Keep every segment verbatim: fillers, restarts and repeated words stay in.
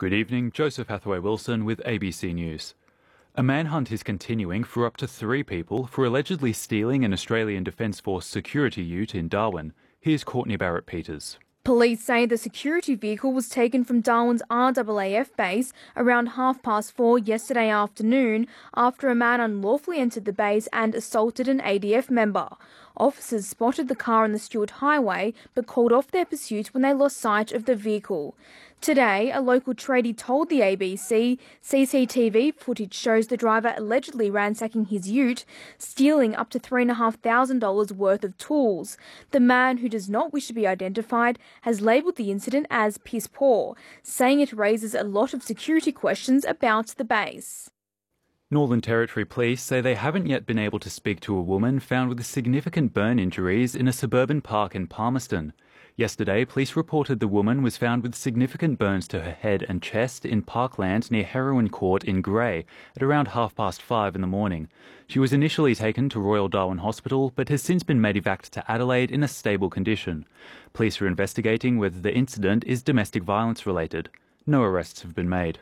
Good evening, Joseph Hathaway Wilson with A B C News. A manhunt is continuing for up to three people for allegedly stealing an Australian Defence Force security ute in Darwin. Here's Courtney Barrett-Peters. Police say the security vehicle was taken from Darwin's R A A F base around half past four yesterday afternoon after a man unlawfully entered the base and assaulted an A D F member. Officers spotted the car on the Stuart Highway but called off their pursuit when they lost sight of the vehicle. Today, a local tradie told the A B C C C T V footage shows the driver allegedly ransacking his ute, stealing up to three thousand five hundred dollars worth of tools. The man, who does not wish to be identified, has labelled the incident as piss poor, saying it raises a lot of security questions about the base. Northern Territory Police say they haven't yet been able to speak to a woman found with significant burn injuries in a suburban park in Palmerston. Yesterday, police reported the woman was found with significant burns to her head and chest in parkland near Heroin Court in Grey at around half past five in the morning. She was initially taken to Royal Darwin Hospital but has since been medevaced to Adelaide in a stable condition. Police are investigating whether the incident is domestic violence related. No arrests have been made.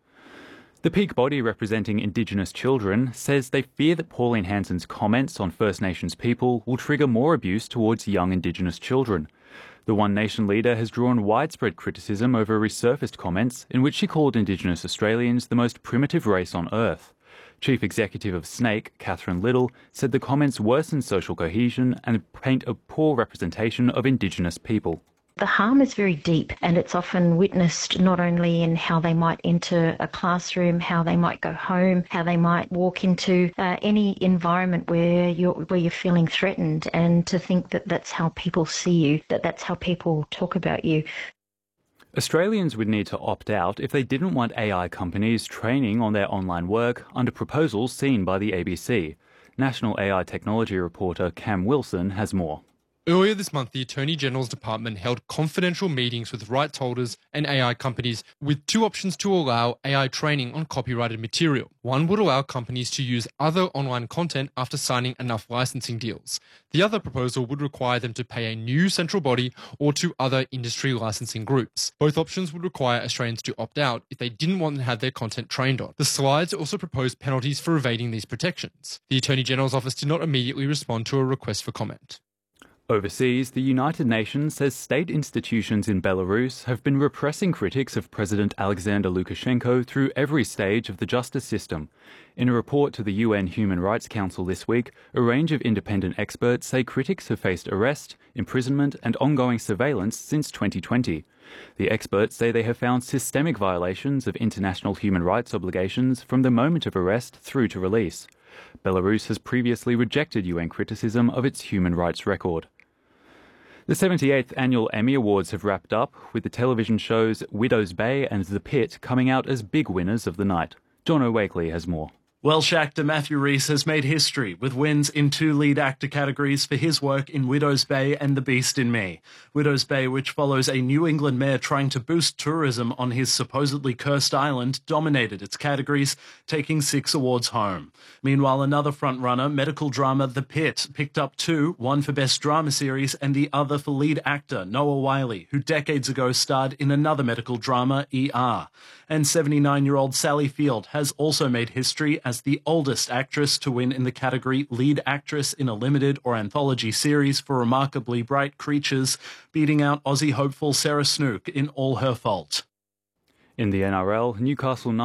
The peak body representing Indigenous children says they fear that Pauline Hanson's comments on First Nations people will trigger more abuse towards young Indigenous children. The One Nation leader has drawn widespread criticism over resurfaced comments in which she called Indigenous Australians the most primitive race on earth. Chief Executive of Snake, Catherine Little, said the comments worsen social cohesion and paint a poor representation of Indigenous people. The harm is very deep, and it's often witnessed not only in how they might enter a classroom, how they might go home, how they might walk into uh, any environment where you're where you're feeling threatened, and to think that that's how people see you, that that's how people talk about you. Australians would need to opt out if they didn't want A I companies training on their online work under proposals seen by the A B C. National A I technology reporter Cam Wilson has more. Earlier this month, the Attorney General's Department held confidential meetings with rights holders and A I companies with two options to allow A I training on copyrighted material. One would allow companies to use other online content after signing enough licensing deals. The other proposal would require them to pay a new central body or to other industry licensing groups. Both options would require Australians to opt out if they didn't want to have their content trained on. The slides also proposed penalties for evading these protections. The Attorney General's office did not immediately respond to a request for comment. Overseas, the United Nations says state institutions in Belarus have been repressing critics of President Alexander Lukashenko through every stage of the justice system. In a report to the U N Human Rights Council this week, a range of independent experts say critics have faced arrest, imprisonment and ongoing surveillance since twenty twenty. The experts say they have found systemic violations of international human rights obligations from the moment of arrest through to release. Belarus has previously rejected U N criticism of its human rights record. The seventy-eighth Annual Emmy Awards have wrapped up, with the television shows Widow's Bay and The Pit coming out as big winners of the night. Jono Wakely has more. Welsh actor Matthew Rhys has made history with wins in two lead actor categories for his work in Widow's Bay and The Beast in Me. Widow's Bay, which follows a New England mayor trying to boost tourism on his supposedly cursed island, dominated its categories, taking six awards home. Meanwhile, another frontrunner, medical drama The Pit, picked up two, one for Best Drama Series and the other for lead actor Noah Wyle, who decades ago starred in another medical drama, E R. And seventy-nine-year-old Sally Field has also made history as the oldest actress to win in the category Lead Actress in a Limited or Anthology Series for Remarkably Bright Creatures, beating out Aussie hopeful Sarah Snook in All Her Fault. In the N R L, Newcastle